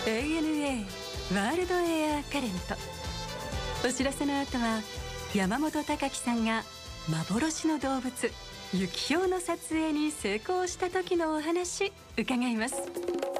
ANA ワールドエアカレント。お知らせの後は山本貴樹さんが幻の動物ユキヒョウの撮影に成功した時のお話伺います。